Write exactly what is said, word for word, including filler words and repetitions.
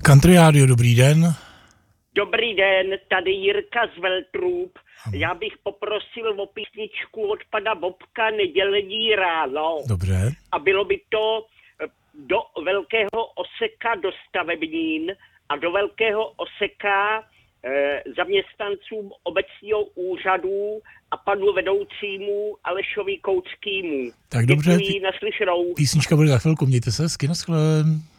Country Radio, dobrý den. Dobrý den, tady Jirka z Veltrůb. Já bych poprosil o písničku od pana Bobka Nedělní ráno. Dobře. A bylo by to do Velkého Oseka do stavebnín a do Velkého Oseka eh, zaměstnancům obecního úřadu a panu vedoucímu Alešovi Kouckýmu. Tak dobře. Děkuji, naslyšenou. Písnička bude za chvilku, mějte se hezky, naschle.